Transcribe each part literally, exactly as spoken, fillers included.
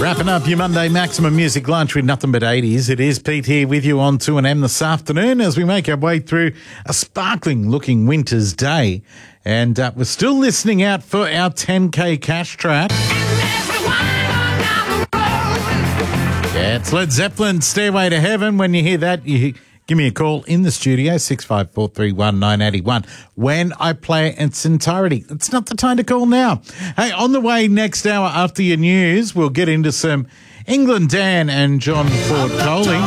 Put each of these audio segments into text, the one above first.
Wrapping up your Monday Maximum Music Lunch with nothing but eighties. It is Pete here with you on two N M this afternoon as we make our way through a sparkling-looking winter's day. And uh, we're still listening out for our ten K cash track. Yeah, it's Led Zeppelin, Stairway to Heaven. When you hear that, you give me a call in the studio, six five four three one nine eight one, when I play it in its entirety. It's not the time to call now. Hey, on the way next hour after your news, we'll get into some England Dan and John Ford Coley.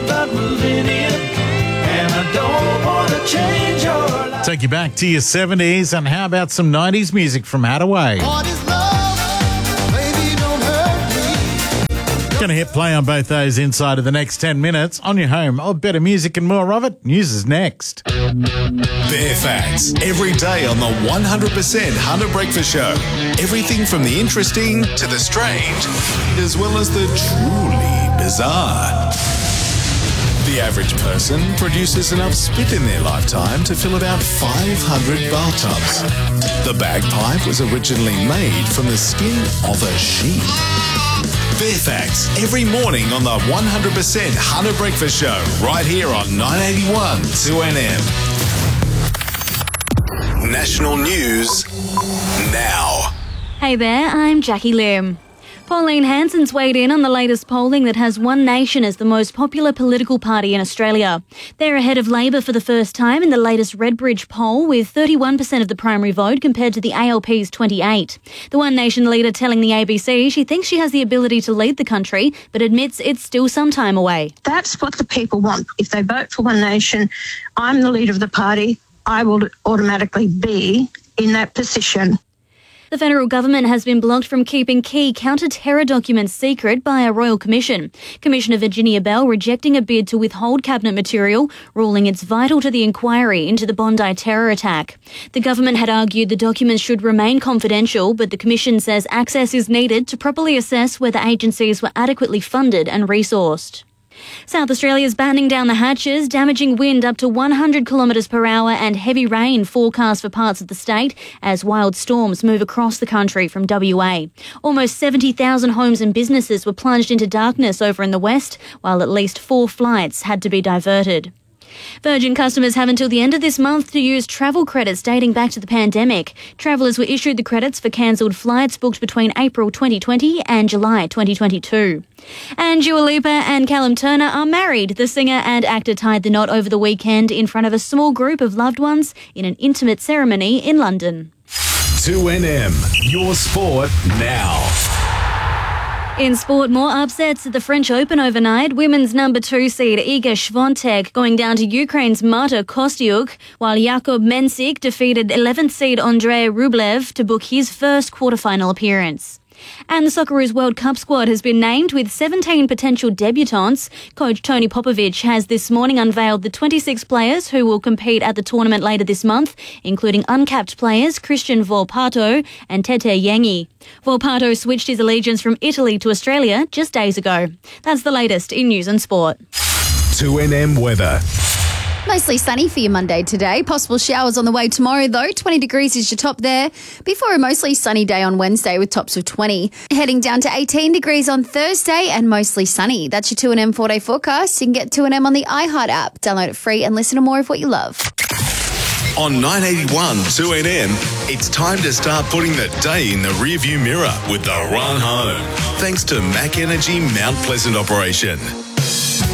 Take you back to your seventies, and how about some nineties music from Hattaway? Going to hit play on both those inside of the next ten minutes on your home. Oh, better music and more of it. News is next. Bare Facts, every day on the one hundred percent Hunter Breakfast Show. Everything from the interesting to the strange, as well as the truly bizarre. The average person produces enough spit in their lifetime to fill about five hundred bathtubs. The bagpipe was originally made from the skin of a sheep. Bare Facts, every morning on the one hundred percent Hunter Breakfast Show, right here on nine eighty-one two N M. National news now. Hey there, I'm Jackie Lim. Pauline Hanson's weighed in on the latest polling that has One Nation as the most popular political party in Australia. They're ahead of Labor for the first time in the latest Redbridge poll, with thirty-one percent of the primary vote compared to the A L P's twenty-eight. The One Nation leader telling the A B C she thinks she has the ability to lead the country, but admits it's still some time away. That's what the people want. If they vote for One Nation, I'm the leader of the party, I will automatically be in that position. The federal government has been blocked from keeping key counter-terror documents secret by a royal commission. Commissioner Virginia Bell rejecting a bid to withhold cabinet material, ruling it's vital to the inquiry into the Bondi terror attack. The government had argued the documents should remain confidential, but the commission says access is needed to properly assess whether agencies were adequately funded and resourced. South Australia's battening down the hatches, damaging wind up to one hundred kilometres per hour and heavy rain forecast for parts of the state as wild storms move across the country from W A. Almost seventy thousand homes and businesses were plunged into darkness over in the west, while at least four flights had to be diverted. Virgin customers have until the end of this month to use travel credits dating back to the pandemic. Travellers were issued the credits for cancelled flights booked between April twenty twenty and July twenty twenty-two. And Dua Lipa and Callum Turner are married. The singer and actor tied the knot over the weekend in front of a small group of loved ones in an intimate ceremony in London. two N M, your sport now. In sport, more upsets at the French Open overnight. Women's number two seed Iga Swiatek going down to Ukraine's Marta Kostyuk, while Jakub Mensik defeated eleventh seed Andrei Rublev to book his first quarterfinal appearance. And the Socceroos World Cup squad has been named with seventeen potential debutants. Coach Tony Popovic has this morning unveiled the twenty-six players who will compete at the tournament later this month, including uncapped players Christian Volpato and Tete Yengi. Volpato switched his allegiance from Italy to Australia just days ago. That's the latest in news and sport. two N M weather. Mostly sunny for your Monday today. Possible showers on the way tomorrow, though. twenty degrees is your top there. Before a mostly sunny day on Wednesday with tops of twenty. Heading down to eighteen degrees on Thursday and mostly sunny. That's your two N M four-day forecast. You can get two N M on the iHeart app. Download it free and listen to more of what you love. On nine eighty-one two N M, it's time to start putting the day in the rearview mirror with the run home. Thanks to Mac Energy Mount Pleasant operation.